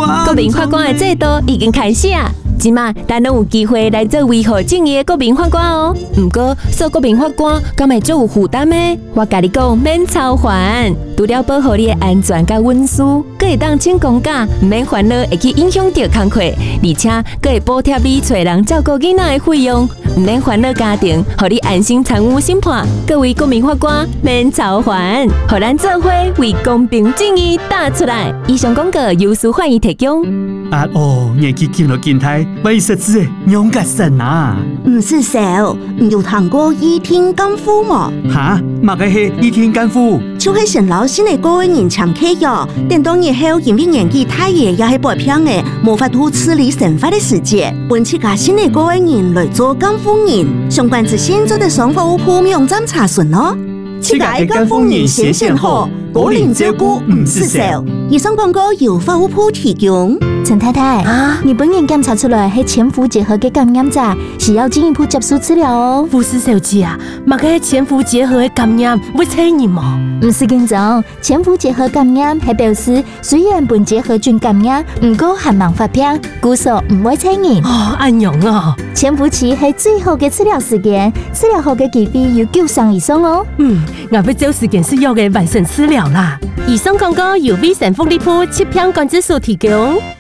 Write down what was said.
国民法官的制度已经开始啊！即马咱拢有机会来做维护正义的国民法官哦。不过做国民法官，敢会足有负担的？我甲你讲，免操烦，除了保护你的安全甲隐私，佫会当请公假，唔免烦恼会去影响到工课，而且佫会补贴你找人照顾囡仔的费用，唔免烦恼家庭，互你安心参与审判。各位国民法官，免操烦，互咱做伙为公平正义打出来。以上广告由司法院提供。 年纪轻了健态，为实质的勇敢神啊！ 唔是少，唔有谈过倚天干夫吗？ 哈，嘛个是倚天干夫， 就是成老新的个人签契约，等到日后因为年纪太爷也系白偏的，无法度处理惩罚的事件，本次加新的个人来做干夫人，相关资讯做在双方屋铺网站查询哦。 这个干夫人先选好，个人照顾唔是少。 以上广告由法务部提供。 陈太太啊，你本人检查出来系潜伏结核嘅感染者，是要进一步接受治疗哦。 护士小姐啊，嘛个潜伏结核嘅感染会催人吗？ 唔是紧张，潜伏结核感染系表示虽然本结核菌感染，唔过还冇发病，故说唔会催人。 哦，安样啊？ 潜伏期系最好嘅治疗时间，治疗后嘅几率有90%以上哦。 我要找时间需要嘅完成治疗啦。以上广告由卫生福利部疾病管制署提供。